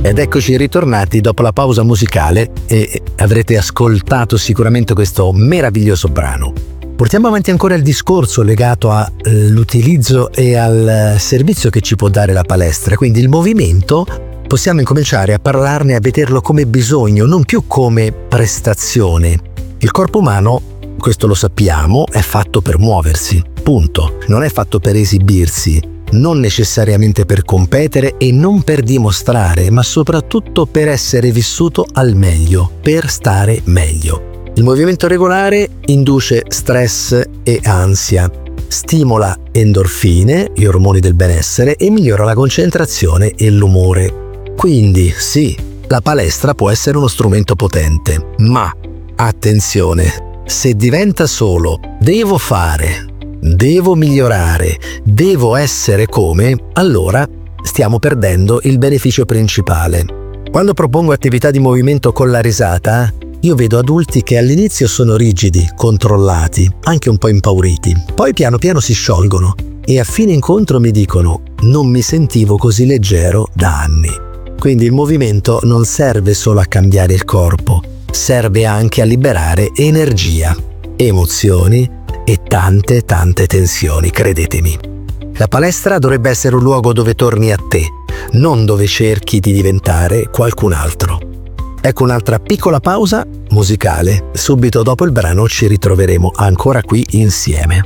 Ed eccoci ritornati dopo la pausa musicale e avrete ascoltato sicuramente questo meraviglioso brano. Portiamo avanti ancora il discorso legato all'utilizzo e al servizio che ci può dare la palestra, quindi il movimento. Possiamo incominciare a parlarne e a vederlo come bisogno, non più come prestazione. Il corpo umano, questo lo sappiamo, è fatto per muoversi, punto. Non è fatto per esibirsi, non necessariamente per competere e non per dimostrare, ma soprattutto per essere vissuto al meglio, per stare meglio. Il movimento regolare induce stress e ansia, stimola endorfine, gli ormoni del benessere, e migliora la concentrazione e l'umore. Quindi sì, la palestra può essere uno strumento potente, ma attenzione, se diventa solo devo fare, devo migliorare, devo essere come, allora stiamo perdendo il beneficio principale. Quando propongo attività di movimento con la risata, io vedo adulti che all'inizio sono rigidi, controllati, anche un po' impauriti, poi piano piano si sciolgono e a fine incontro mi dicono: non mi sentivo così leggero da anni. Quindi il movimento non serve solo a cambiare il corpo, serve anche a liberare energia, emozioni e tante tensioni, credetemi. La palestra dovrebbe essere un luogo dove torni a te, non dove cerchi di diventare qualcun altro. Ecco un'altra piccola pausa musicale. Subito dopo il brano ci ritroveremo ancora qui insieme.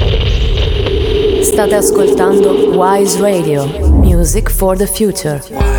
State ascoltando Wise Radio, Music for the Future.